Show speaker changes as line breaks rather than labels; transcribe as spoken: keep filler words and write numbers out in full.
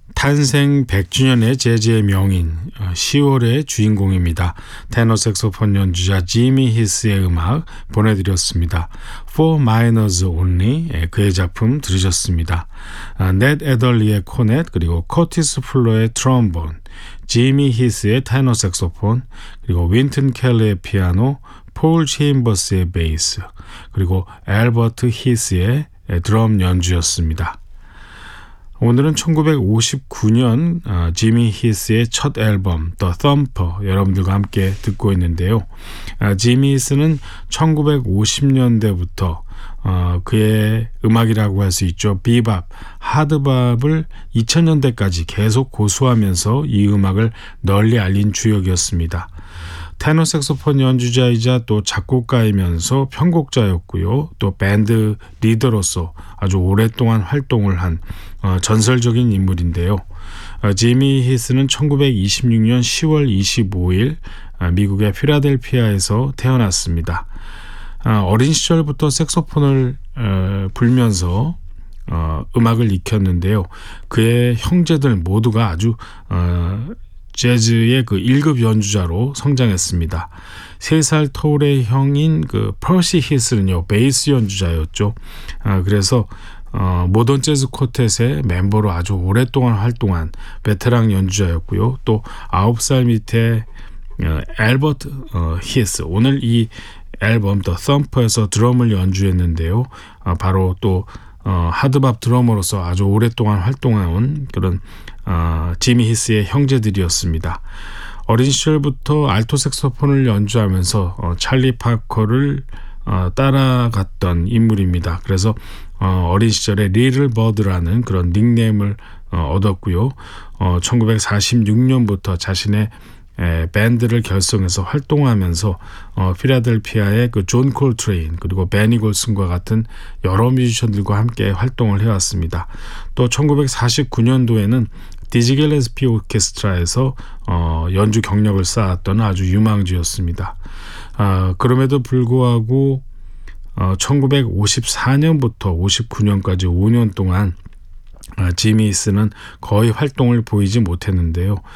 탄생 백 주년의 재즈의 명인 시월의 주인공입니다. 테너 색소폰 연주자 지미 히스의 음악 보내드렸습니다. For Minors Only 그의 작품 들으셨습니다. 넷 에덜리의 코넷 그리고 커티스 플로의 트럼본, 지미 히스의 테너 색소폰 그리고 윈튼 켈리의 피아노, 폴 체임버스의 베이스 그리고 앨버트 히스의 드럼 연주였습니다. 오늘은 천구백오십구 년 어, 지미 히스의 첫 앨범 The Thumper 여러분들과 함께 듣고 있는데요. 어, 지미 히스는 천구백오십 년대부터 어, 그의 음악이라고 할 수 있죠. 비밥, 하드밥을 이천 년대까지 계속 고수하면서 이 음악을 널리 알린 주역이었습니다. 테너 색소폰 연주자이자 또 작곡가이면서 편곡자였고요. 또 밴드 리더로서 아주 오랫동안 활동을 한 어, 전설적인 인물인데요. 어, 지미 히스는 천구백이십육 년 시월 이십오일 어, 미국의 필라델피아에서 태어났습니다. 어, 어린 시절부터 색소폰을 어, 불면서 어, 음악을 익혔는데요. 그의 형제들 모두가 아주 어, 재즈의 그 일 급 연주자로 성장했습니다. 세 살 터울의 형인 그 퍼시 히스는요, 베이스 연주자였죠. 아, 그래서 어, 모던 재즈 쿼텟의 멤버로 아주 오랫동안 활동한 베테랑 연주자였고요. 또 아홉 살 밑에 어, 앨버트 어, 히스, 오늘 이 앨범 더 썸퍼에서 드럼을 연주했는데요. 어, 바로 또 어, 하드밥 드러머로서 아주 오랫동안 활동해온 그런 어, 지미 히스의 형제들이었습니다. 어린 시절부터 알토 색소폰을 연주하면서 어, 찰리 파커를 어, 따라갔던 인물입니다. 그래서 어, 어린 시절에 리틀 버드라는 그런 닉네임을 어, 얻었고요. 어, 천구백사십육 년부터 자신의 에, 밴드를 결성해서 활동하면서 어, 필라델피아의 그 존 콜트레인 그리고 베니 골슨과 같은 여러 뮤지션들과 함께 활동을 해왔습니다. 또 천구백사십구 년도에는 디지 길레스피 오케스트라에서 어, 연주 경력을 쌓았던 아주 유망주였습니다. 어, 그럼에도 불구하고 어, 천구백오십사 년부터 오십구 년까지 오 년 동안 어, 지미 히스는 거의 활동을 보이지 못했는데요.